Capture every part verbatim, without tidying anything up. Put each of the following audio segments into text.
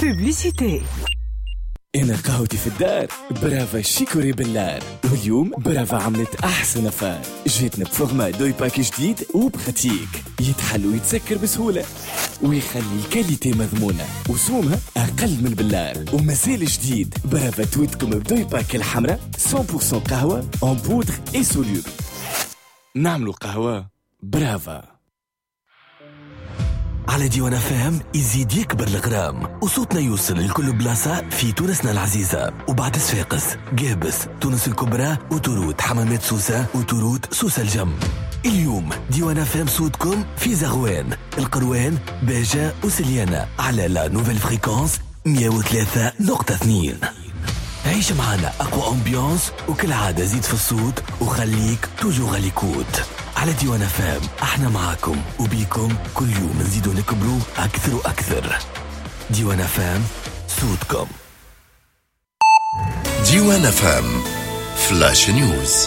بوبليسيتي. أنا قهوتي في الدار برافا شيكوري باللار، واليوم برافا عملت أحسن أفار. جيتنا بفورما دوي باك جديد وبخاتيك يتحل ويتسكر بسهولة ويخلي الكاليتي مضمونة وسومها أقل من باللار. ومازال جديد برافا تويتكم بدوي باك الحمراء مية بالمية قهوة en poudre et soluble. نعملوا قهوة برافا. على ديوان فام يزيد يكبر الغرام وصوتنا يوصل لكل بلاصة في تونسنا العزيزة. وبعد صفاقس، قابس، تونس الكبرى، وتورود، حمامات سوسة، وتورود سوسة الجم. اليوم ديوان فام صوتكم في زغوان، القروان، باجة وسليانة على لا نوفيل فريكونس مية وثلاثة نقطة اثنين. عيش معنا أقوى أمبيانس وكل عادة زيد في الصوت وخليك توجو غاليكوت. على ديوان فام احنا معاكم وبيكم كل يوم نزيدوا نكبروا أكثر وأكثر. ديوان فام صوتكم. ديوان فام فلاش نيوز.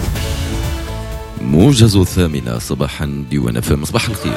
موجز الثامنة صباحا. ديوان فام صباح الخير.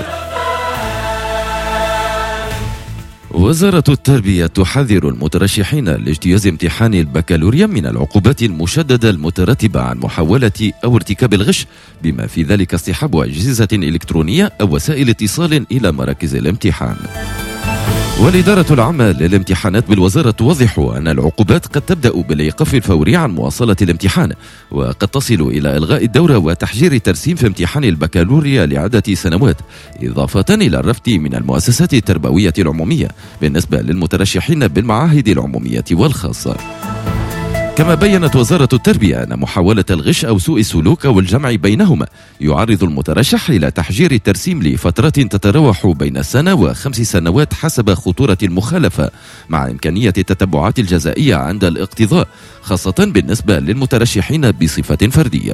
وزارة التربية تحذر المترشحين لاجتياز امتحان البكالوريا من العقوبات المشددة المترتبة عن محاولة أو ارتكاب الغش، بما في ذلك اصطحاب أجهزة إلكترونية أو وسائل اتصال إلى مراكز الامتحان. والإدارة العامة للامتحانات بالوزارة توضح أن العقوبات قد تبدأ بالإيقاف الفوري عن مواصلة الامتحان، وقد تصل إلى إلغاء الدورة وتحجير الترسيم في امتحان البكالوريا لعدة سنوات، إضافة إلى الرفض من المؤسسات التربوية العمومية بالنسبة للمترشحين بالمعاهد العمومية والخاصة. كما بيّنت وزارة التربية أن محاولة الغش أو سوء السلوك أو الجمع بينهما يعرض المترشح إلى تحجير الترسيم لفترات تتراوح بين سنة وخمس سنوات حسب خطورة المخالفة، مع إمكانية التتبعات الجزائية عند الاقتضاء، خاصة بالنسبة للمترشحين بصفة فردية.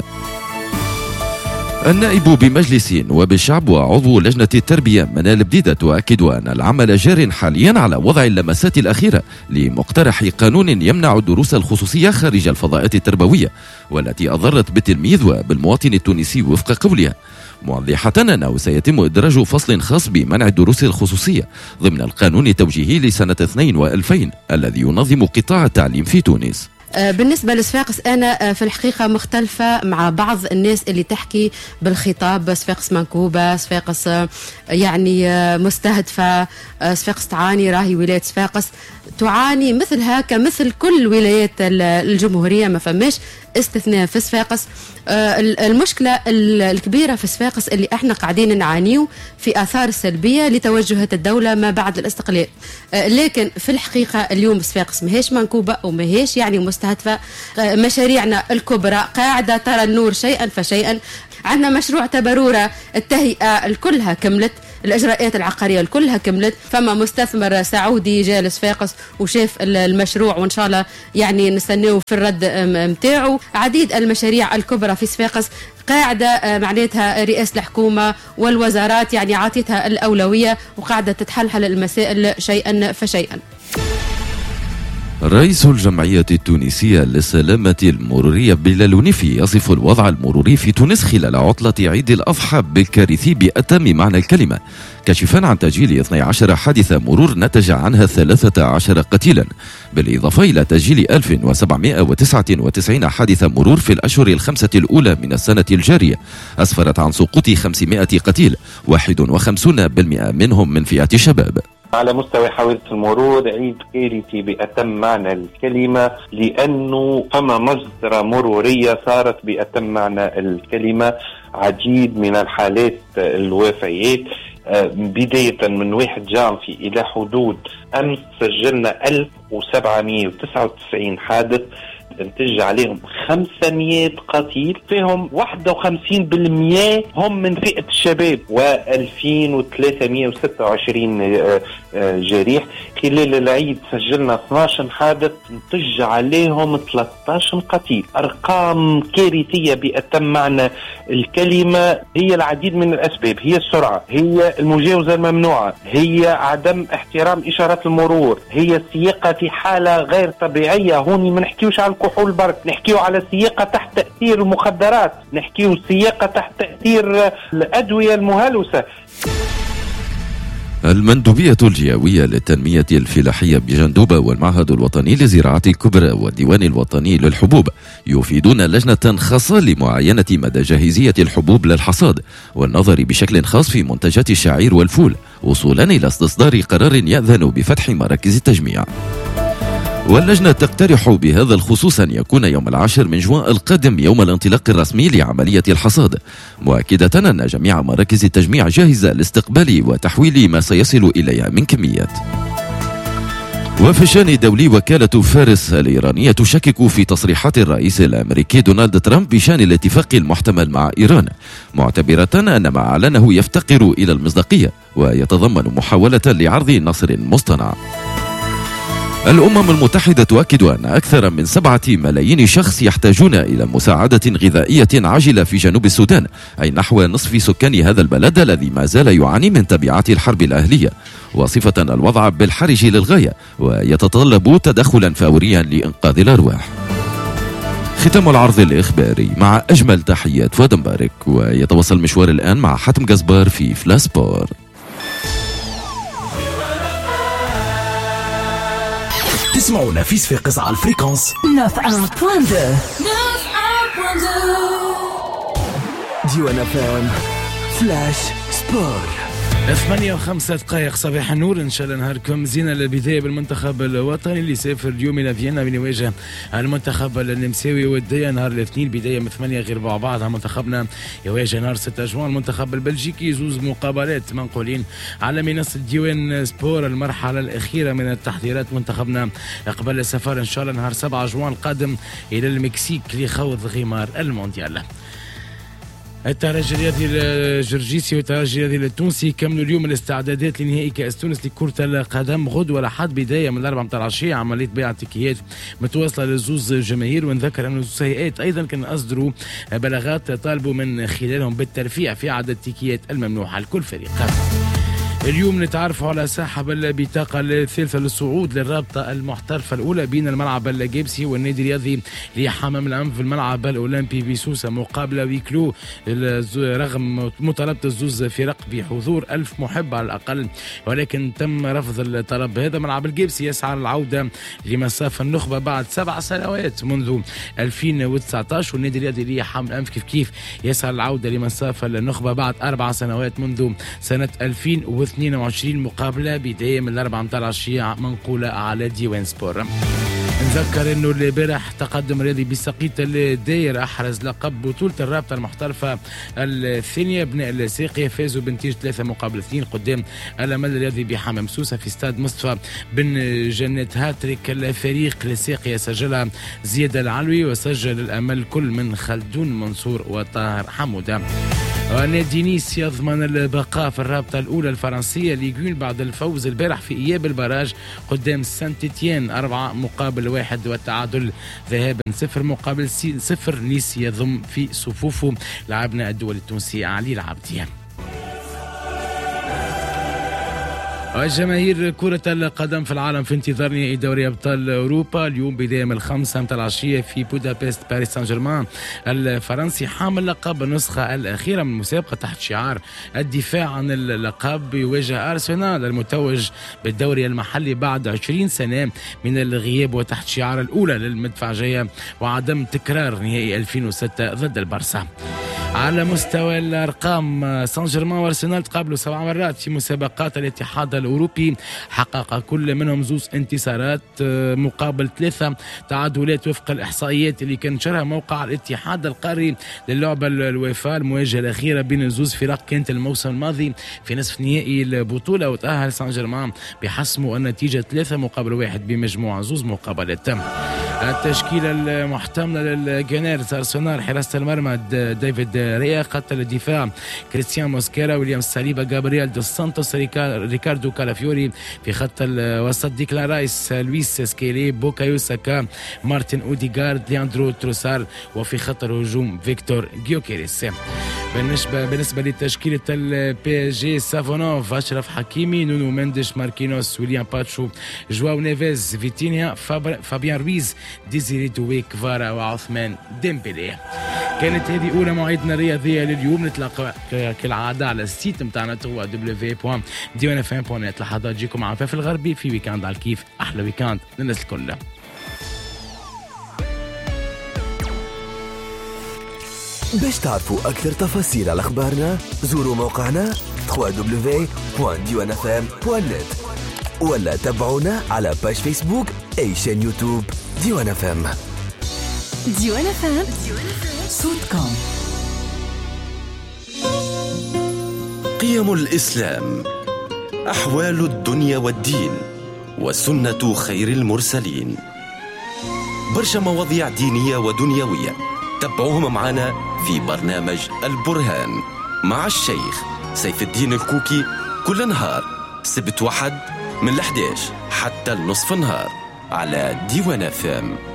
النائب بمجلس نواب الشعب وعضو لجنة التربية منال بديدة تؤكد أن العمل جار حاليا على وضع اللمسات الأخيرة لمقترح قانون يمنع الدروس الخصوصية خارج الفضاءات التربوية والتي أضرت بالتلميذ وبالمواطن التونسي وفق قولها، موضحة أنه سيتم إدراج فصل خاص بمنع الدروس الخصوصية ضمن القانون التوجيهي لسنة اثنين وألفين الذي ينظم قطاع التعليم في تونس. بالنسبة لصفاقس أنا في الحقيقة مختلفة مع بعض الناس اللي تحكي بالخطاب صفاقس منكوبة، صفاقس يعني مستهدفة، صفاقس تعاني. راهي ولاية صفاقس تعاني مثلها كمثل كل ولايات الجمهورية، ما فماش استثناء في صفاقس. المشكلة الكبيرة في صفاقس اللي احنا قاعدين نعانيو في آثار السلبية لتوجهات الدولة ما بعد الاستقلال، لكن في الحقيقة اليوم صفاقس ماهيش منكوبة وماهيش يعني مستهدفة. مشاريعنا الكبرى قاعدة ترى النور شيئا فشيئا. عندنا مشروع تبرورة التهيئة الكلها كملت، الإجراءات العقارية الكلها كملت، فما مستثمر سعودي جاء لصفاقس وشاف المشروع وإن شاء الله يعني نستناه في الرد متاعه. عديد المشاريع الكبرى في صفاقس قاعدة معناتها رئاسة الحكومة والوزارات يعني عاطتها الأولوية وقاعدة تتحلحل المسائل شيئا فشيئا. رئيس الجمعية التونسية للسلامة المرورية بلال ونيفي يصف الوضع المروري في تونس خلال عطلة عيد الأضحى بالكارثي بأتم معنى الكلمة، كشفا عن تسجيل اثني عشر حادثة مرور نتج عنها ثلاثة عشر قتيلا، بالإضافة إلى تسجيل ألف وسبعمائة وتسعة وتسعين حادثة مرور في الأشهر الخمسة الأولى من السنة الجارية، أسفرت عن سقوط خمسمائة قتيل، واحد وخمسين بالمئة منهم من فئة الشباب. على مستوى حوادث المرور عيد كارثي بأتم معنى الكلمة، لأنه فما مجزرة مرورية صارت بأتم معنى الكلمة. عديد من الحالات الوفيات بداية من واحد جانفي إلى حدود أمس سجلنا ألف وسبعمائة وتسعة وتسعين حادث انتج عليهم خمسمائة قتيل، فيهم واحد وخمسين بالمئة هم من فئة الشباب وألفين وثلاثمائة وستة وعشرين جريح. خلال العيد سجلنا اثني عشر حادث انتج عليهم ثلاثة عشر قتيل. أرقام كارثية بأتم معنى الكلمة. هي العديد من الأسباب، هي السرعة، هي المجاوزة الممنوعة، هي عدم احترام إشارات المرور، هي السياقة في حالة غير طبيعية. هوني ما نحكيوش على الكحول برك، نحكيو على السياقة تحت تأثير المخدرات، نحكيو السياقة تحت تأثير الأدوية المهلوسة. المندوبية الجهوية للتنمية الفلاحية بجندوبة والمعهد الوطني لزراعة الكبرى والديوان الوطني للحبوب يفيدون لجنة خاصة لمعاينة مدى جاهزية الحبوب للحصاد والنظر بشكل خاص في منتجات الشعير والفول وصولا إلى استصدار قرار يأذن بفتح مراكز التجميع. واللجنة تقترح بهذا الخصوص أن يكون يوم العاشر من جوان القادم يوم الانطلاق الرسمي لعملية الحصاد، مؤكدة أن جميع مراكز التجميع جاهزة لاستقبال وتحويل ما سيصل إليها من كميات. وفي الشأن الدولي، وكالة فارس الإيرانية تشكك في تصريحات الرئيس الأمريكي دونالد ترامب بشأن الاتفاق المحتمل مع إيران، معتبرة أن ما أعلنه يفتقر إلى المصداقية ويتضمن محاولة لعرض نصر مصطنع. الأمم المتحدة تؤكد أن أكثر من سبعة ملايين شخص يحتاجون إلى مساعدة غذائية عاجلة في جنوب السودان، أي نحو نصف سكان هذا البلد الذي ما زال يعاني من تبعات الحرب الأهلية، وصفة الوضع بالحرج للغاية ويتطلب تدخلا فوريا لإنقاذ الأرواح. ختام العرض الإخباري مع أجمل تحيات فؤاد مبارك، ويتواصل المشوار الآن مع حاتم جزبار في فلاسبور. تسمعونا في صفاقس على الفريكونس تسعة وتسعين فاصلة اثنين. ديوان فام فلاش سبور. ثمانية وخمسة دقائق صباح النور، ان شاء الله نهاركم زينة. البداية بالمنتخب الوطني اللي سافر اليوم الى فيينا من يواجه المنتخب النمساوي ودية نهار الاثنين، بداية من ثمانية غير ربع بعضها. منتخبنا يواجه نهار ستة جوان المنتخب البلجيكي، زوز مقابلات منقولين على منصة ديوان سبور. المرحلة الأخيرة من التحضيرات منتخبنا قبل السفر ان شاء الله نهار سبعة جوان القادم الى المكسيك لخوض غمار المونديال. الترجي الرياضي الجرجيسي والترجي الرياضي التونسي كملوا اليوم الاستعدادات لنهائي كأس تونس لكرة القدم. غدوة لحد بداية من الأربعة متاع العشية عملية بيع التيكيات متواصلة للزوز جماهير، ونذكر أن الزوز هيئات أيضا كان أصدروا بلاغات طالبوا من خلالهم بالترفيع في عدد التيكيات الممنوحة لكل فريق. اليوم نتعرفوا على ساحب البطاقة الثالثة للصعود للرابطة المحترفة الأولى بين الملعب الجيبسي والنادي الرياضي لحمام الأنف في الملعب الأولمبي بسوسة، مقابلة ويكلو رغم مطالبة الزوز فرق بحضور ألف محب على الأقل، ولكن تم رفض الطلب هذا. ملعب الجيبسي يسعى للعودة لمسافة النخبة بعد سبع سنوات منذ ألفين وتسعة عشر، والنادي الرياضي لحمام الأنف كيف كيف يسعى للعودة لمسافة النخبة بعد أربع سنوات منذ سنة ألفين واثنين وعشرين. مقابلة بداية من الأربعة متاع العشية منقولة على ديوان سبور. نذكر انه البارح تقدم رياضي بسقيط الداير احرز لقب بطولة الرابطة المحترفة الثانية. ابناء الساقية فازوا بنتيجة ثلاثة مقابل اثنين قدام الامل الرياضي بحمام سوسة في استاد مصطفى بن جنات. هاتريك الفريق الساقية سجلها زياد العلوي، وسجل الامل كل من خلدون منصور وطاهر حمودة. ونادي نيس يضمن البقاء في الرابطة الأولى الفرنسية ليغون بعد الفوز البارح في إياب البراج قدام سانت إتيان أربعة مقابل واحد، والتعادل ذهابا صفر مقابل صفر. نيس يضم في صفوفه لاعبنا الدولي التونسي علي العبدي. وجماهير كرة القدم في العالم في انتظار نهائي دوري أبطال أوروبا اليوم بداية من الخمسة متاع العشية في بودابست. باريس سان جيرمان الفرنسي حامل لقب النسخة الأخيرة من المسابقة تحت شعار الدفاع عن اللقب يواجه أرسنال المتوج بالدوري المحلي بعد عشرين سنة من الغياب، وتحت شعار الأولى للمدفعجية وعدم تكرار نهائي ألفين وستة ضد البارسا. على مستوى الأرقام، سان جيرمان وارسنال تقابلوا سبع مرات في مسابقات الاتحاد الأوروبي، حقق كل منهم زوز انتصارات مقابل ثلاثة تعادلات وفق الإحصائيات اللي كان نشرها موقع الاتحاد القاري للعبة الوفاء. المواجهة الأخيرة بين الزوز فرق كانت الموسم الماضي في نصف نهائي البطولة، وتأهل سان جيرمان بحسمه النتيجة ثلاثة مقابل واحد بمجموعة زوز مقابلات. التشكيلة المحتملة للجنارز: أرسنال حراسة المرمى ديفيد ريا، خط الدفاع كريستيان موسكيرا، ويليام ساليبا، جابرييل دوس سانتوس، ريكاردو كالافيوري. في خط الوسط ديكلان رايس، لويس سكيلي، بوكايو ساكا، مارتن اوديغارد، لياندرو تروسار. وفي خط الهجوم فيكتور جيوكيريس. بالنسبة بالنسبة لتشكيلة البي اس جي: سافونوف، أشرف حكيمي، نونو مندش، ماركينوس، ويليام باتشو، جواو نيفيز، فيتينيا، فابيان رويز، ديزيري دوي، كفارا، وعثمان ديمبلي. كانت هذه أولى مواعيدنا الرياضية لليوم. نتلاقى كالعادة على السيت متاعنا دبليو دبليو دبليو دوت ديوان اف ام دوت نت. لحظات تجيكم مع عفاف الغربي في ويكاند على الكيف، أحلى ويكاند للناس الكل. باش تعرفوا أكثر تفاصيل على أخبارنا زوروا موقعنا دبليو دبليو دبليو دوت ديوان اف ام دوت نت ولا تابعونا على باج فيسبوك أي شان يوتيوب ديوان اف ام. ديوان اف ام صوتكم. قيم الإسلام، أحوال الدنيا والدين، وسنة خير المرسلين. برشا مواضيع دينية ودنيوية تابعوهم معنا في برنامج البرهان مع الشيخ سيف الدين الكوكي كل نهار سبت وحد من الحداش حتى النصف نهار على ديوان اف ام.